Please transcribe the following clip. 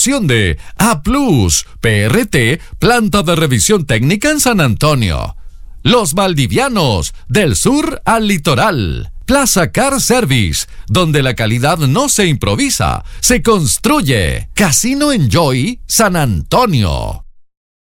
presentación de A Plus, PRT, planta de revisión técnica en San Antonio. Los Valdivianos, del sur al litoral. Plaza Car Service, donde la calidad no se improvisa, se construye. Casino Enjoy, San Antonio.